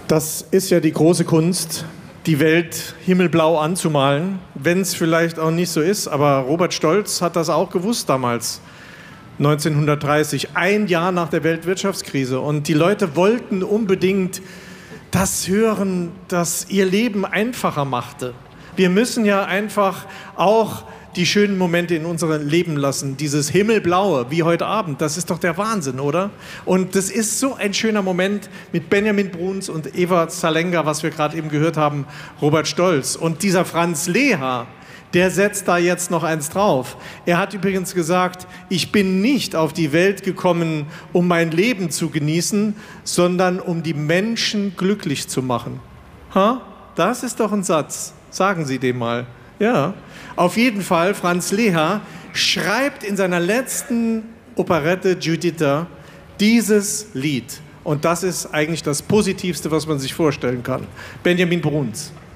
Das ist ja die große Kunst, die Welt himmelblau anzumalen, wenn es vielleicht auch nicht so ist. Aber Robert Stolz hat das auch gewusst damals, 1930, ein Jahr nach der Weltwirtschaftskrise. Und die Leute wollten unbedingt das hören, das ihr Leben einfacher machte. Wir müssen ja einfach auch die schönen Momente in unserem Leben lassen. Dieses Himmelblaue, wie heute Abend, das ist doch der Wahnsinn, oder? Und das ist so ein schöner Moment mit Benjamin Bruns und Eva Zalenga, was wir gerade eben gehört haben, Robert Stolz. Und dieser Franz Leha, der setzt da jetzt noch eins drauf. Er hat übrigens gesagt, ich bin nicht auf die Welt gekommen, um mein Leben zu genießen, sondern um die Menschen glücklich zu machen. Ha? Das ist doch ein Satz. Sagen Sie dem mal. Ja. Auf jeden Fall, Franz Leha schreibt in seiner letzten Operette Giuditta dieses Lied. Und das ist eigentlich das Positivste, was man sich vorstellen kann. Benjamin Bruns.